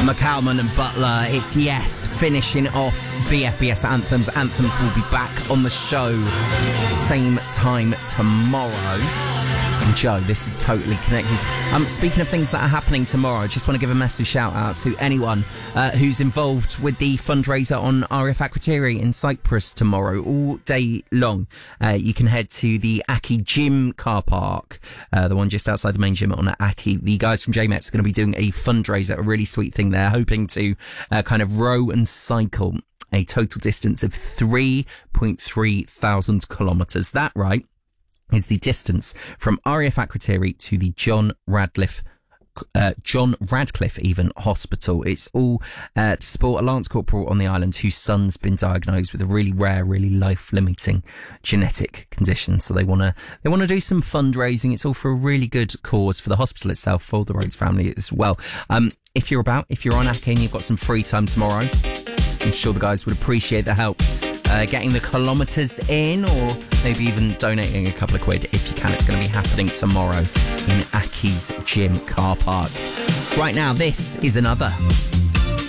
McCalman and Butler. It's Yes, finishing off BFBS Anthems. Anthems will be back on the show same time tomorrow. And Joe, this is totally connected. Speaking of things that are happening tomorrow, I just want to give a massive shout out to anyone who's involved with the fundraiser on RAF Akrotiri in Cyprus tomorrow, all day long. You can head to the Aki Gym car park, the one just outside the main gym on Aki. The guys from JMETS are going to be doing a fundraiser, a really sweet thing there, hoping to kind of row and cycle a total distance of 3.3 thousand kilometres. That, right, is the distance from RAF Akrotiri to the John Radcliffe even hospital. It's all to support a Lance Corporal on the island whose son's been diagnosed with a really rare, really life-limiting genetic condition. So they want to do some fundraising. It's all for a really good cause for the hospital itself, for the Rhodes family as well. If you're on Aki and you've got some free time tomorrow, I'm sure the guys would appreciate the help. Getting the kilometres in, or maybe even donating a couple of quid if you can. It's going to be happening tomorrow in Aki's Gym car park. Right now, this is another